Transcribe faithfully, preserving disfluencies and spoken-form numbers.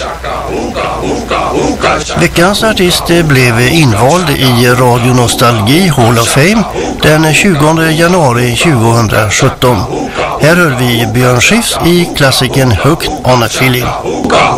Veckans artist blev invald i Radio Nostalgi Hall of Fame den tjugonde januari tjugosjutton. Här hör vi Björn Skifs i klassiken Hooked on a Feeling.